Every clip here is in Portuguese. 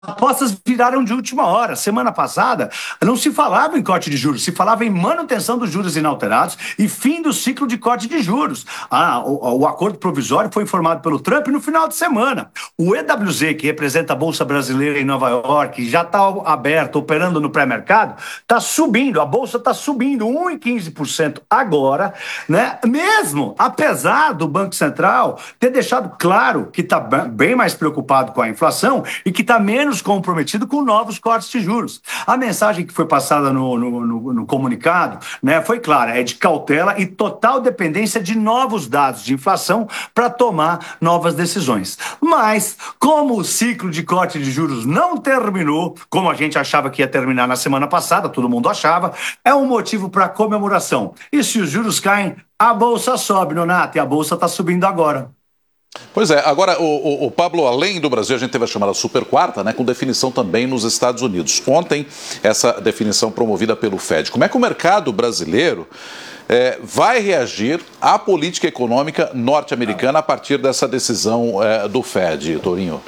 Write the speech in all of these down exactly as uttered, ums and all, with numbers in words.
apostas viraram de última hora. Semana passada, não se falava em corte de juros, se falava em manutenção dos juros inalterados e fim do ciclo de corte de juros. Ah, o, o acordo provisório foi informado pelo Trump no final de semana. O E W Z, que representa a Bolsa Brasileira em Nova York, já está aberto, operando no pré-mercado, está subindo, a Bolsa está subindo um vírgula quinze por cento agora, né? Mesmo apesar do Banco Central ter deixado claro que está bem mais preocupado com a inflação e que está menos comprometido com novos cortes de juros. A mensagem que foi passada no, no, no, no comunicado, né, foi clara, é de cautela e total dependência de novos dados de inflação para tomar novas decisões. Mas, como o ciclo de corte de juros não terminou, como a gente achava que ia terminar na semana passada, todo mundo achava, é um motivo para comemoração. E se os juros caem, a Bolsa sobe, Nonato, e a Bolsa está subindo agora. Pois é, agora, o, o, o Pablo, além do Brasil, a gente teve a chamada Super Quarta, né, com definição também nos Estados Unidos. Ontem, essa definição promovida pelo Fed. Como é que o mercado brasileiro é, vai reagir à política econômica norte-americana a partir dessa decisão é, do Fed, Torinho?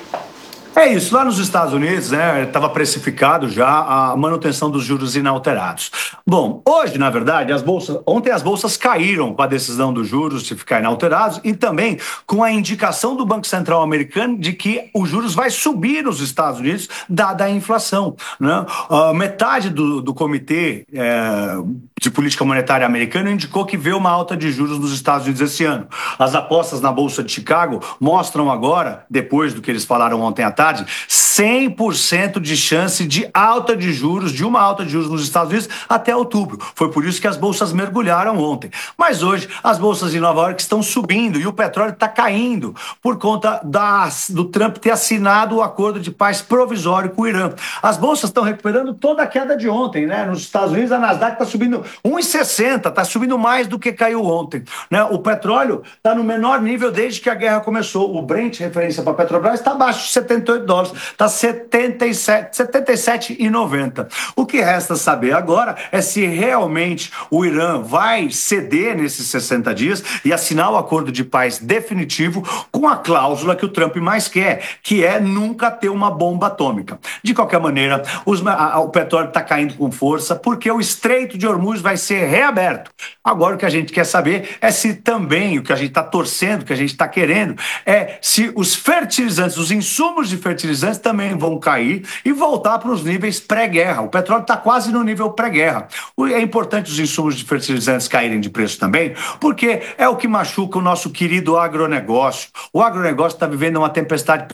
É isso, lá nos Estados Unidos, né, estava precificado já a manutenção dos juros inalterados. Bom, hoje, na verdade, as bolsas, ontem as bolsas caíram com a decisão dos juros de ficar inalterados e também com a indicação do Banco Central americano de que os juros vai subir nos Estados Unidos, dada a inflação, né? Uh, metade do, do comitê é, de política monetária americano indicou que vê uma alta de juros nos Estados Unidos esse ano. As apostas na Bolsa de Chicago mostram agora, depois do que eles falaram ontem à tarde, cem por cento de chance de alta de juros, de uma alta de juros nos Estados Unidos até outubro. Foi por isso que as bolsas mergulharam ontem. Mas hoje as bolsas em Nova York estão subindo e o petróleo está caindo por conta da, do Trump ter assinado o acordo de paz provisório com o Irã. As bolsas estão recuperando toda a queda de ontem, né? Nos Estados Unidos a Nasdaq está subindo um vírgula sessenta, está subindo mais do que caiu ontem, né? O petróleo está no menor nível desde que a guerra começou. O Brent, referência para a Petrobras, está abaixo de setenta e oito dólares, está setenta e sete e noventa. O que resta saber agora é se realmente o Irã vai ceder nesses sessenta dias e assinar o acordo de paz definitivo com a cláusula que o Trump mais quer, que é nunca ter uma bomba atômica. De qualquer maneira, os, a, o petróleo está caindo com força porque o Estreito de Hormuz vai ser reaberto. Agora o que a gente quer saber é se também, o que a gente está torcendo, o que a gente está querendo, é se os fertilizantes, os insumos de fertilizantes também vão cair e voltar para os níveis pré-guerra. O petróleo está quase no nível pré-guerra. É importante os insumos de fertilizantes caírem de preço também, porque é o que machuca o nosso querido agronegócio. O agronegócio está vivendo uma tempestade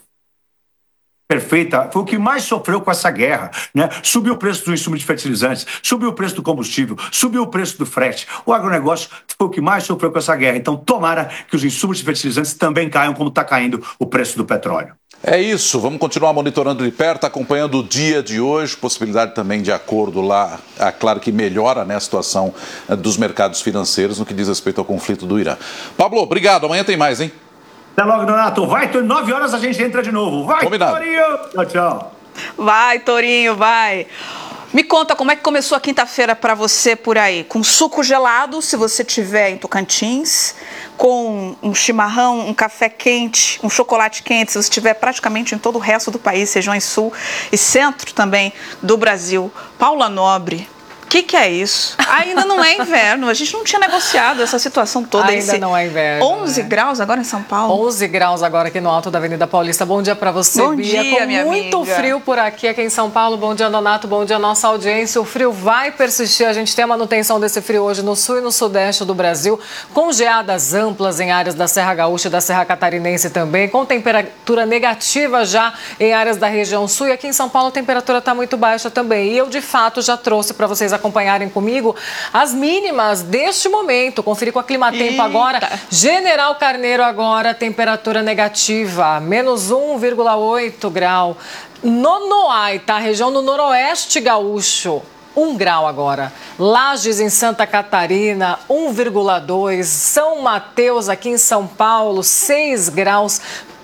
perfeita, foi o que mais sofreu com essa guerra, né? Subiu o preço do insumo de fertilizantes, subiu o preço do combustível, subiu o preço do frete. O agronegócio foi o que mais sofreu com essa guerra. Então, tomara que os insumos de fertilizantes também caiam como está caindo o preço do petróleo. É isso, vamos continuar monitorando de perto, acompanhando o dia de hoje, possibilidade também de acordo lá, é claro que melhora, né, a situação dos mercados financeiros no que diz respeito ao conflito do Irã. Pablo, obrigado, amanhã tem mais, hein? Até logo, Donato. Vai, nove horas a gente entra de novo. Vai, combinado. Torinho! Tchau, tchau. Vai, Torinho, vai. Me conta como é que começou a quinta-feira para você por aí. Com suco gelado, se você tiver em Tocantins, com um chimarrão, um café quente, um chocolate quente, se você estiver praticamente em todo o resto do país, regiões sul e centro também do Brasil. Paula Nobre. O que, que é isso? Ainda não é inverno. A gente não tinha negociado essa situação toda. Ainda esse não é inverno. onze né? graus agora em São Paulo. onze graus agora aqui no alto da Avenida Paulista. Bom dia para você, Bom Bia. dia, Com minha muito amiga. frio por aqui, aqui em São Paulo. Bom dia, Donato. Bom dia, nossa audiência. O frio vai persistir. A gente tem a manutenção desse frio hoje no sul e no sudeste do Brasil, com geadas amplas em áreas da Serra Gaúcha e da Serra Catarinense também, com temperatura negativa já em áreas da região sul. E aqui em São Paulo a temperatura está muito baixa também. E eu, de fato, já trouxe para vocês acompanharem comigo as mínimas deste momento. Conferir com a Climatempo Eita. agora. General Carneiro agora, temperatura negativa, menos um vírgula oito grau. Nonoai, tá? Região do noroeste gaúcho. Um grau agora. Lages, em Santa Catarina, um vírgula dois. São Mateus, aqui em São Paulo, seis graus.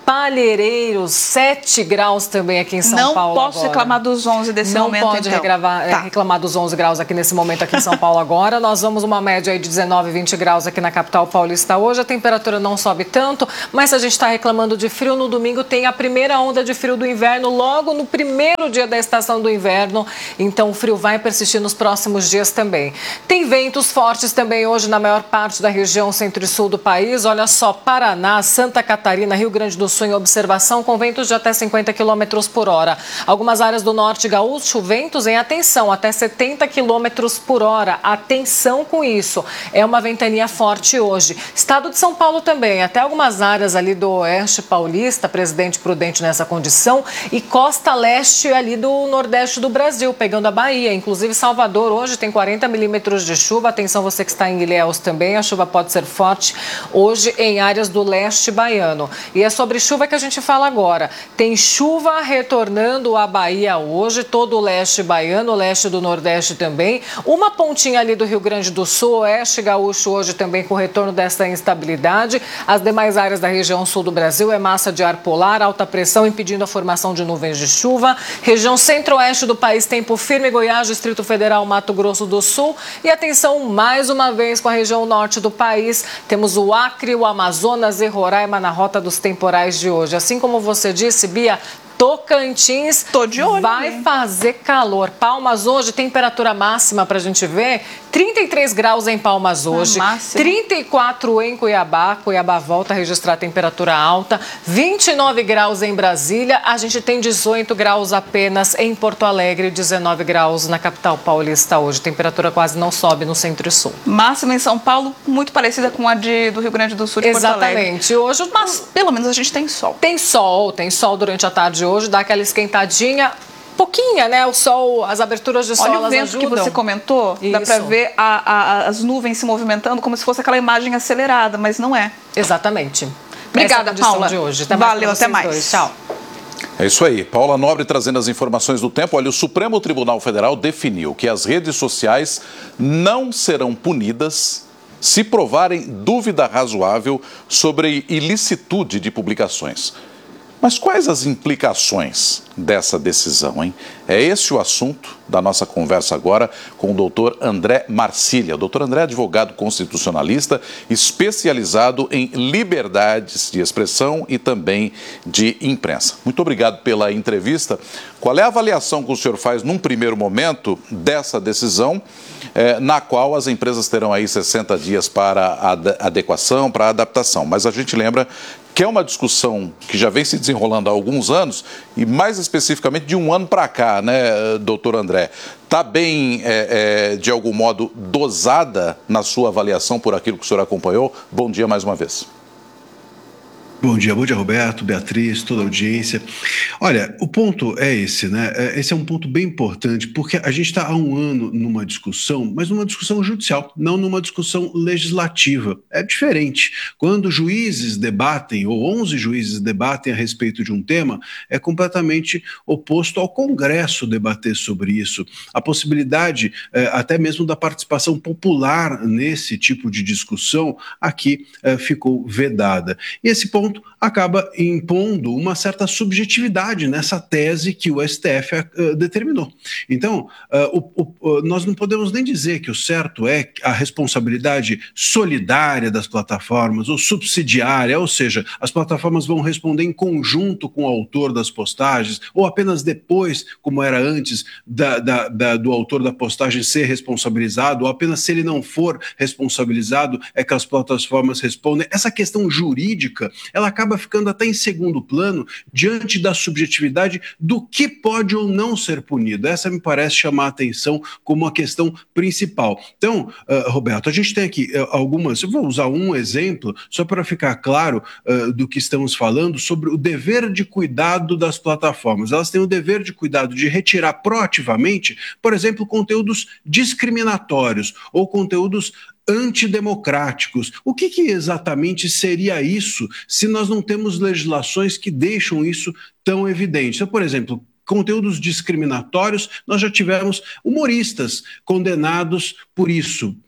Palheireiros, sete graus também aqui em São não Paulo Não posso agora. reclamar dos onze desse não momento, pode então. Regravar, tá. reclamar dos onze graus aqui nesse momento aqui em São Paulo agora. Nós vamos uma média aí de dezenove, vinte graus aqui na capital paulista hoje. A temperatura não sobe tanto, mas se a gente está reclamando de frio, no domingo tem a primeira onda de frio do inverno, logo no primeiro dia da estação do inverno. Então o frio vai persistir nos próximos dias também. Tem ventos fortes também hoje na maior parte da região centro e sul do país. Olha só, Paraná, Santa Catarina, Rio Grande do Sul em observação, com ventos de até cinquenta quilômetros por hora. Algumas áreas do norte gaúcho, ventos em atenção, até setenta quilômetros por hora. Atenção com isso. É uma ventania forte hoje. Estado de São Paulo também, até algumas áreas ali do oeste paulista, Presidente Prudente nessa condição, e costa leste ali do nordeste do Brasil, pegando a Bahia. Inclusive Salvador hoje tem quarenta milímetros de chuva. Atenção você que está em Ilhéus também, a chuva pode ser forte hoje em áreas do leste baiano. E é sobre chuva que a gente fala agora. Tem chuva retornando à Bahia hoje, todo o leste baiano, o leste do Nordeste também. Uma pontinha ali do Rio Grande do Sul, oeste gaúcho hoje também com retorno dessa instabilidade. As demais áreas da região sul do Brasil é massa de ar polar, alta pressão impedindo a formação de nuvens de chuva. Região centro-oeste do país, tempo firme, Goiás, Distrito Federal, Mato Grosso do Sul. E atenção mais uma vez com a região norte do país. Temos o Acre, o Amazonas e Roraima na rota dos temporais de hoje. Assim como você disse, Bia, Tocantins Tô de olho, vai né? fazer calor. Palmas hoje, temperatura máxima para a gente ver, trinta e três graus em Palmas hoje, trinta e quatro em Cuiabá, Cuiabá volta a registrar temperatura alta, vinte e nove graus em Brasília, a gente tem dezoito graus apenas em Porto Alegre, dezenove graus na capital paulista hoje. Temperatura quase não sobe no centro e sul. Máxima em São Paulo, muito parecida com a de, do Rio Grande do Sul, de Porto Alegre. Exatamente. Hoje, mas pelo menos a gente tem sol. Tem sol, tem sol durante a tarde hoje, dá aquela esquentadinha, pouquinha, né? O sol, as aberturas de sol, Olha elas o vento ajudam. que você comentou, Isso. dá pra ver a, a, as nuvens se movimentando como se fosse aquela imagem acelerada, mas não é. Exatamente. Obrigada, Essa é a Paula. de hoje. Até mais Valeu, até mais. Dois. Tchau. É isso aí. Paula Nobre trazendo as informações do tempo. Olha, o Supremo Tribunal Federal definiu que as redes sociais não serão punidas se provarem dúvida razoável sobre ilicitude de publicações. Mas quais as implicações dessa decisão, hein? É esse o assunto da nossa conversa agora com o doutor André Marcília. O doutor André é advogado constitucionalista, especializado em liberdades de expressão e também de imprensa. Muito obrigado pela entrevista. Qual é a avaliação que o senhor faz num primeiro momento dessa decisão, eh, na qual as empresas terão aí sessenta dias para a adequação, para a adaptação? Mas a gente lembra que é uma discussão que já vem se desenrolando há alguns anos, e mais especificamente de um ano para cá, né, doutor André? Está bem, é, é, de algum modo, dosada na sua avaliação por aquilo que o senhor acompanhou? Bom dia mais uma vez. Bom dia, bom dia, Roberto, Beatriz, toda a audiência. Olha, o ponto é esse, né? Esse é um ponto bem importante, porque a gente está há um ano numa discussão, mas numa discussão judicial, não numa discussão legislativa. É diferente. Quando juízes debatem, ou onze juízes debatem a respeito de um tema, é completamente oposto ao Congresso debater sobre isso. A possibilidade, é, até mesmo da participação popular nesse tipo de discussão, aqui é, ficou vedada. E esse ponto acaba impondo uma certa subjetividade nessa tese que o S T F uh, determinou. Então, uh, o, o, nós não podemos nem dizer que o certo é a responsabilidade solidária das plataformas ou subsidiária, ou seja, as plataformas vão responder em conjunto com o autor das postagens ou apenas depois, como era antes, da, da, da, do autor da postagem ser responsabilizado, ou apenas se ele não for responsabilizado é que as plataformas respondem. Essa questão jurídica, ela acaba ficando até em segundo plano diante da subjetividade do que pode ou não ser punido. Essa me parece chamar a atenção como a questão principal. Então, uh, Roberto, a gente tem aqui uh, algumas, eu vou usar um exemplo só para ficar claro uh, do que estamos falando sobre o dever de cuidado das plataformas. Elas têm o dever de cuidado de retirar proativamente, por exemplo, conteúdos discriminatórios ou conteúdos antidemocráticos. O que, que exatamente seria isso se nós não temos legislações que deixam isso tão evidente? Então, por exemplo, conteúdos discriminatórios, nós já tivemos humoristas condenados por isso.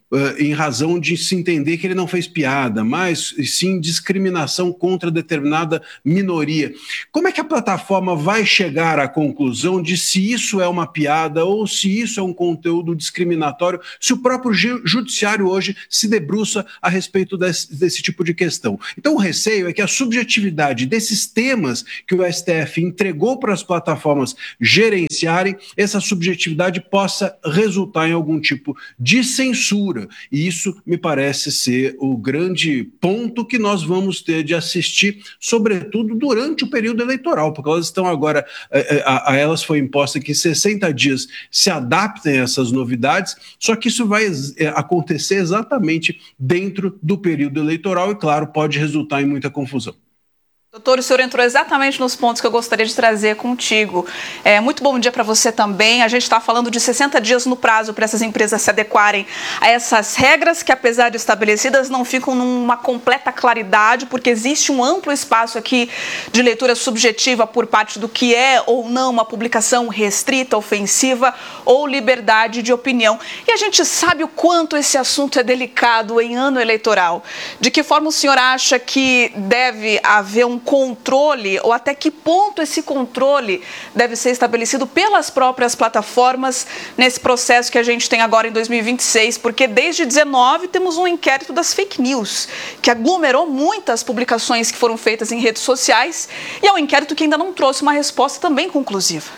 uh, em razão de se entender que ele não fez piada, mas sim discriminação contra determinada minoria. Como é que a plataforma vai chegar à conclusão de se isso é uma piada ou se isso é um conteúdo discriminatório, se o próprio judiciário hoje se debruça a respeito desse, desse tipo de questão? Então o receio é que a subjetividade desses temas que o S T F entregou para as plataformas gerenciarem, essa subjetividade possa resultar em algum tipo de censura. E isso me parece ser o grande ponto que nós vamos ter de assistir, sobretudo durante o período eleitoral, porque elas estão agora, a, a elas foi imposta que sessenta dias se adaptem a essas novidades, só que isso vai acontecer exatamente dentro do período eleitoral e, claro, pode resultar em muita confusão. Doutor, o senhor entrou exatamente nos pontos que eu gostaria de trazer contigo. É, muito bom dia para você também. A gente está falando de sessenta dias no prazo para essas empresas se adequarem a essas regras que, apesar de estabelecidas, não ficam numa completa claridade, porque existe um amplo espaço aqui de leitura subjetiva por parte do que é ou não uma publicação restrita, ofensiva ou liberdade de opinião. E a gente sabe o quanto esse assunto é delicado em ano eleitoral. De que forma o senhor acha que deve haver um controle, ou até que ponto esse controle deve ser estabelecido pelas próprias plataformas nesse processo que a gente tem agora em dois mil e vinte e seis, porque desde dezenove temos um inquérito das fake news, que aglomerou muitas publicações que foram feitas em redes sociais, e é um inquérito que ainda não trouxe uma resposta também conclusiva.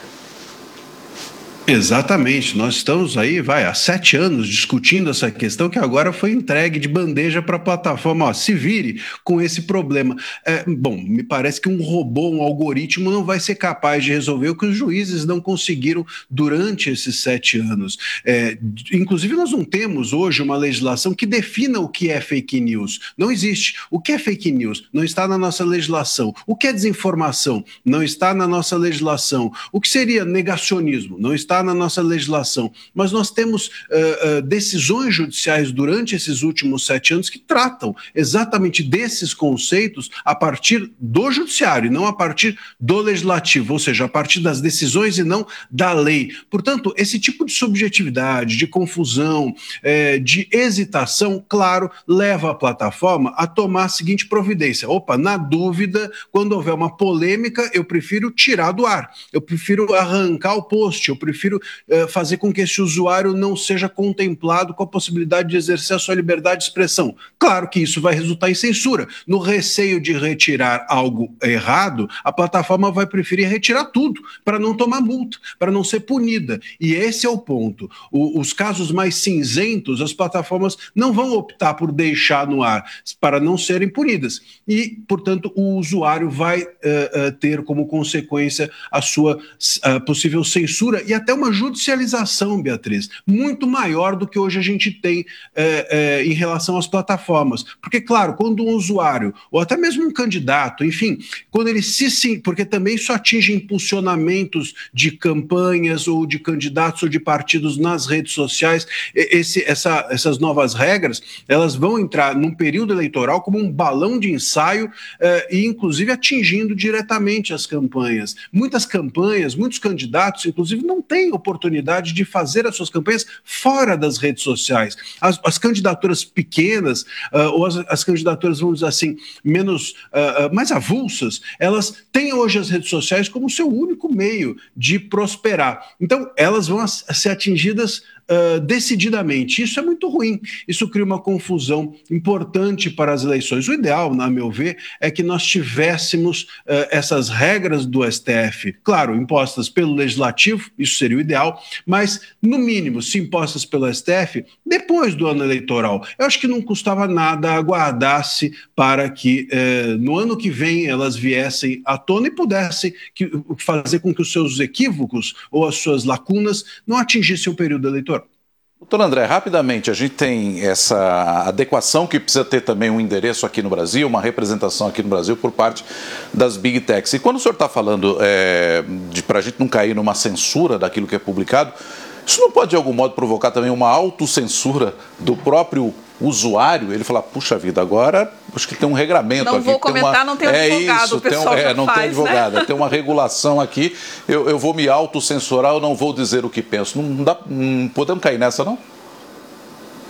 Exatamente, nós estamos aí, vai, há sete anos discutindo essa questão que agora foi entregue de bandeja para a plataforma, ó, se vire com esse problema. É, bom, me parece que um robô, um algoritmo não vai ser capaz de resolver o que os juízes não conseguiram durante esses sete anos. É, inclusive, nós não temos hoje uma legislação que defina o que é fake news. Não existe. O que é fake news? Não está na nossa legislação. O que é desinformação? Não está na nossa legislação. O que seria negacionismo? Não está na nossa legislação, mas nós temos uh, uh, decisões judiciais durante esses últimos sete anos que tratam exatamente desses conceitos a partir do judiciário, e não a partir do legislativo, ou seja, a partir das decisões e não da lei. Portanto, esse tipo de subjetividade, de confusão, eh, de hesitação, claro, leva a plataforma a tomar a seguinte providência: opa, na dúvida, quando houver uma polêmica, eu prefiro tirar do ar, eu prefiro arrancar o post, eu prefiro prefiro uh, fazer com que esse usuário não seja contemplado com a possibilidade de exercer a sua liberdade de expressão. Claro que isso vai resultar em censura. No receio de retirar algo errado, a plataforma vai preferir retirar tudo, para não tomar multa, para não ser punida. E esse é o ponto. O, os casos mais cinzentos, as plataformas não vão optar por deixar no ar, para não serem punidas. E, portanto, o usuário vai uh, uh, ter como consequência a sua uh, possível censura e até uma judicialização, Beatriz, muito maior do que hoje a gente tem é, é, em relação às plataformas. Porque, claro, quando um usuário, ou até mesmo um candidato, enfim, quando ele se... Sim, porque também isso atinge impulsionamentos de campanhas ou de candidatos ou de partidos nas redes sociais, esse, essa, essas novas regras, elas vão entrar num período eleitoral como um balão de ensaio é, e, inclusive, atingindo diretamente as campanhas. Muitas campanhas, muitos candidatos, inclusive, não têm oportunidade de fazer as suas campanhas fora das redes sociais. As, as candidaturas pequenas, uh, ou as, as candidaturas, vamos dizer assim, menos, uh, uh, mais avulsas, elas têm hoje as redes sociais como seu único meio de prosperar. Então, elas vão a, a ser atingidas Uh, decididamente. Isso é muito ruim. Isso cria uma confusão importante para as eleições. O ideal, na meu ver, é que nós tivéssemos uh, essas regras do S T F, claro, impostas pelo Legislativo, isso seria o ideal, mas, no mínimo, se impostas pelo S T F, depois do ano eleitoral. Eu acho que não custava nada aguardar-se para que, uh, no ano que vem, elas viessem à tona e pudessem que, fazer com que os seus equívocos ou as suas lacunas não atingissem o período eleitoral. Doutor André, rapidamente, a gente tem essa adequação que precisa ter também um endereço aqui no Brasil, uma representação aqui no Brasil por parte das Big Techs. E quando o senhor está falando é, de para a gente não cair numa censura daquilo que é publicado, isso não pode de algum modo provocar também uma autocensura do próprio usuário? Ele fala, puxa vida, agora acho que tem um regramento não aqui. Não vou comentar, uma, não tem um é advogado, isso, o pessoal tem um, já é, não faz, tem advogado, né? Tem uma regulação aqui, eu, eu vou me autocensurar, eu não vou dizer o que penso. Não, dá, não podemos cair nessa, não?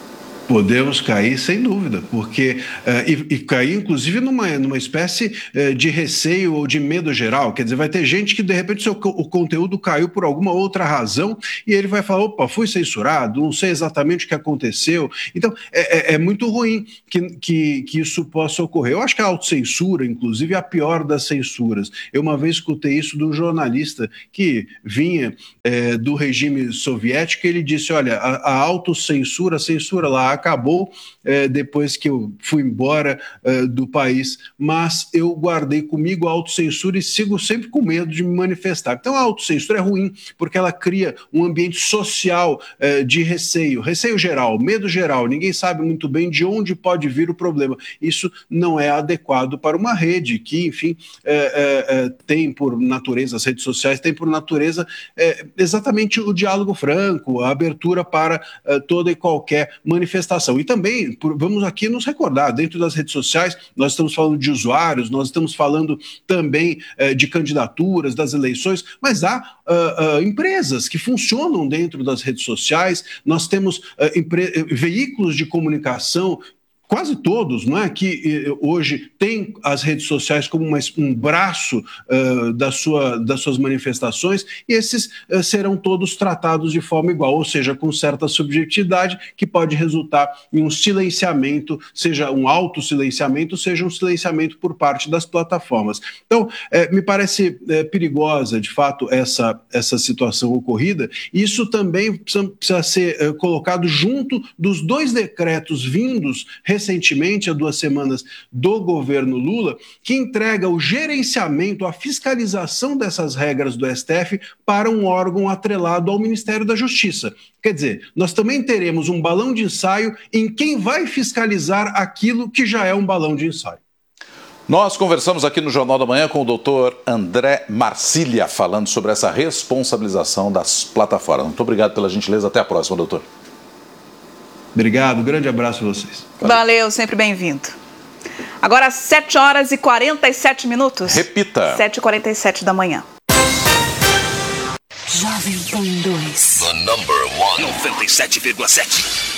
Podemos cair, sem dúvida, porque uh, e, e cair, inclusive, numa, numa espécie uh, de receio ou de medo geral. Quer dizer, vai ter gente que, de repente, seu, o conteúdo caiu por alguma outra razão e ele vai falar, opa, fui censurado, não sei exatamente o que aconteceu. Então, é, é, é muito ruim que, que, que isso possa ocorrer. Eu acho que a autocensura, inclusive, é a pior das censuras. Eu uma vez escutei isso de um jornalista que vinha é, do regime soviético e ele disse, olha, a, a autocensura, a censura lá acabou é, depois que eu fui embora é, do país, mas eu guardei comigo a autocensura e sigo sempre com medo de me manifestar. Então a autocensura é ruim, porque ela cria um ambiente social é, de receio, receio geral, medo geral, ninguém sabe muito bem de onde pode vir o problema. Isso não é adequado para uma rede que, enfim, é, é, é, tem por natureza, as redes sociais têm por natureza é, exatamente o diálogo franco, a abertura para é, toda e qualquer manifestação. E também, vamos aqui nos recordar, dentro das redes sociais, nós estamos falando de usuários, nós estamos falando também eh, de candidaturas, das eleições, mas há uh, uh, empresas que funcionam dentro das redes sociais, nós temos uh, empre- veículos de comunicação, quase todos, não é, que eh, hoje tem as redes sociais como uma, um braço uh, da sua, das suas manifestações, e esses uh, serão todos tratados de forma igual, ou seja, com certa subjetividade, que pode resultar em um silenciamento, seja um auto-silenciamento, seja um silenciamento por parte das plataformas. Então, eh, me parece eh, perigosa, de fato, essa, essa situação ocorrida, e isso também precisa, precisa ser eh, colocado junto dos dois decretos vindos recentemente, há duas semanas, do governo Lula, que entrega o gerenciamento, a fiscalização dessas regras do S T F para um órgão atrelado ao Ministério da Justiça. Quer dizer, nós também teremos um balão de ensaio em quem vai fiscalizar aquilo que já é um balão de ensaio. Nós conversamos aqui no Jornal da Manhã com o doutor André Marcília, falando sobre essa responsabilização das plataformas. Muito obrigado pela gentileza. Até a próxima, doutor. Obrigado, um grande abraço a vocês. Valeu, Valeu sempre bem-vindo. Agora, sete horas e quarenta e sete minutos. Repita. sete e quarenta e sete da manhã. Jovem Pan dois. The number one. noventa e sete vírgula sete.